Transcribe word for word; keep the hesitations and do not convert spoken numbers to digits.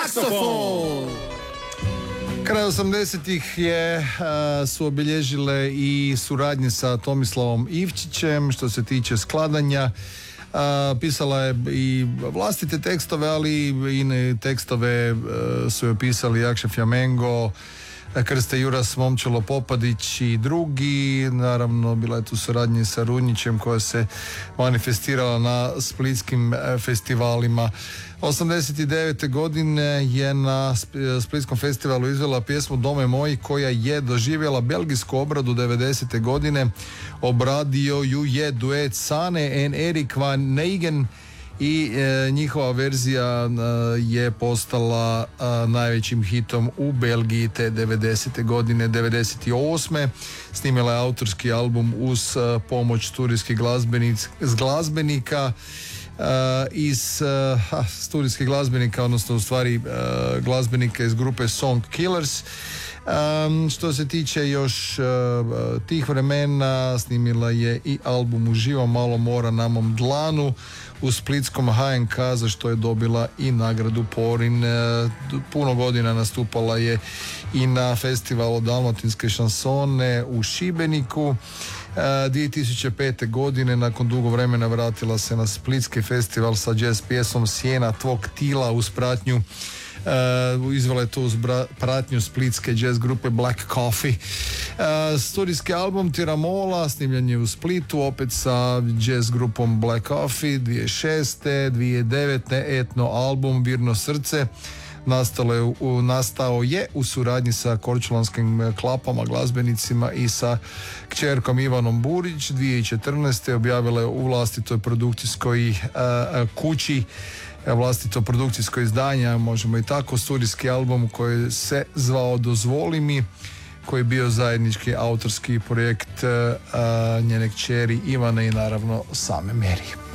Saksofon! Kraj osamdesetih je, uh, su obilježile i suradnje sa Tomislavom Ivčićem što se tiče skladanja. Uh, pisala je i vlastite tekstove, ali i ine tekstove uh, su joj pisali Jakša Fjamengo, Krste Juras, Momčilo Popadić i drugi. Naravno, bila je tu suradnja sa Runjićem koja se manifestirala na splitskim festivalima. osamdeset devete godine je na Splitskom festivalu izvela pjesmu Dome moj koja je doživjela belgijsku obradu devedesete godine. Obradio ju je duet Sane and Erik van Negen i e, njihova verzija e, je postala e, najvećim hitom u Belgiji te devedesete godine. Devedeset osme snimila je autorski album uz e, pomoć studijskih glazbenika Uh, iz uh, studijskih glazbenika, odnosno u stvari uh, glazbenika iz grupe Song Killers. Um, što se tiče još uh, tih vremena, snimila je i album Uživo malo mora na mom dlanu u splitskom H N K, za što je dobila i nagradu Porin. Uh, puno godina nastupala je i na festivalu Dalmatinske šansone u Šibeniku. dvije tisuće pete godine nakon dugo vremena vratila se na Splitski festival sa jazz pjesmom Sjena tvog tila uz pratnju Uh, izvela je to uz bra- pratnju splitske jazz grupe Black Coffee. Uh, studijski album Tiramola snimljen je u Splitu opet sa jazz grupom Black Coffee. dvije tisuće šeste. dvije tisuće devete. etno album Virno srce nastalo je, u, nastao je u suradnji sa korčulanskim klapama, glazbenicima i sa kćerkom Ivanom Burić. dvije tisuće četrnaeste. objavila je u vlastitoj produkcijskoj uh, kući vlastito produkcijsko izdanje, možemo i tako, studijski album koji se zvao Dozvoli mi, koji je bio zajednički autorski projekt uh, njene kćeri Ivane i naravno same Meri.